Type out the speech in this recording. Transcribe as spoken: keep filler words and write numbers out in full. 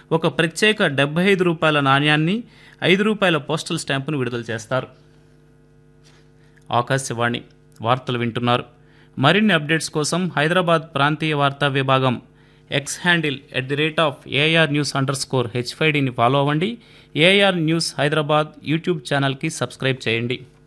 ఒక ప్రత్యేక డెబ్బై ఐదు రూపాయల నాణ్యాన్ని ఐదు రూపాయల పోస్టల్ స్టాంపును విడుదల చేస్తారు. ఆకాశవాణి వార్తలు వింటున్నారు. మరిన్ని అప్డేట్స్ కోసం హైదరాబాద్ ప్రాంతీయ వార్తా విభాగం X handle at the rate of AR news under score H five డీని follow అవ్వండి. ఏఆర్ న్యూస్ హైదరాబాద్ యూట్యూబ్ ఛానల్కి సబ్స్క్రైబ్ చేయండి.